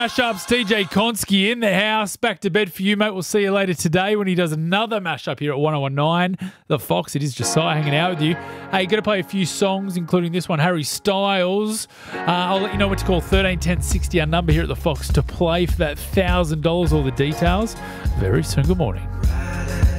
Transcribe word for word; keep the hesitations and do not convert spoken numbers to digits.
Mashups, T J Konski in the house. Back to bed for you, mate. We'll see you later today when he does another mashup here at one oh one nine. The Fox, it is Josiah hanging out with you. Hey, got to play a few songs, including this one, Harry Styles. Uh, I'll let you know what to call thirteen ten sixty, our number here at the Fox, to play for that one thousand dollars. All the details very soon. Good morning.